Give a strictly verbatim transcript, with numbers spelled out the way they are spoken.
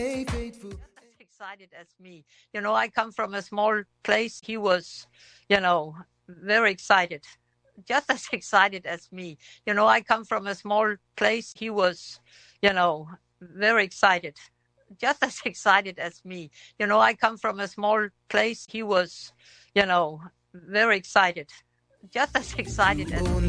As excited as me. You know, I come from a small place. He was, you know, very excited, just as excited as me. You know, I come from a small place. He was, you know, very excited, just as excited as me. You know, I come from a small place. He was, you know, very excited, just as excited as me.